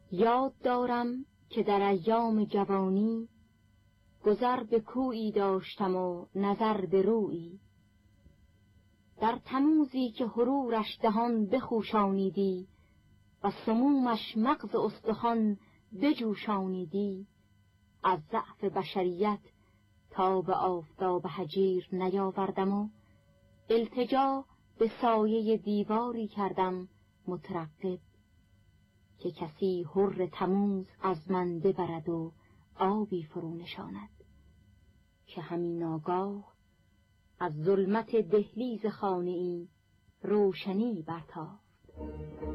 یاد دارم که در ایام جوانی گذر به کویی داشتم و نظر به رویی. در تموزی که حرورش دهان بخوشانیدی و سمومش مغز استخوان بجوشانیدی، از ضعف بشریت تا به آفتاب هجیر نیاوردم و التجا به سایه دیواری کردم مترقب که کسی حر تموز از من ببرد و آبی فرو نشاند، که همین آگاه از ظلمت دهلیز خانه‌ای روشنی برتافت.